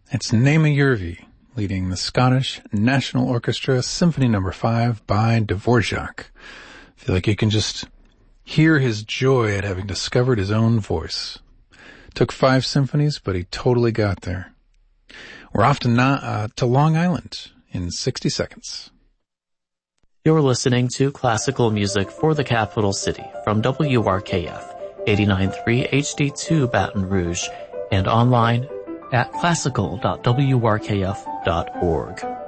It's Naima Yervi leading the Scottish National Orchestra Symphony No. 5 by Dvorak. I feel like you can just hear his joy at having discovered his own voice. Took 5 symphonies, but he totally got there. We're off to Long Island in 60 seconds. You're listening to classical music for the capital city from WRKF 89.3 HD2 Baton Rouge and online at classical.wrkf.org.